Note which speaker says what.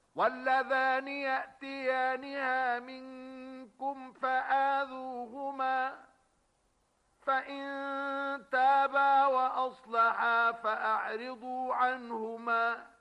Speaker 1: واللذان يأتيانها منكم فآذوهما فإن تابا وأصلحا فأعرضوا عنهما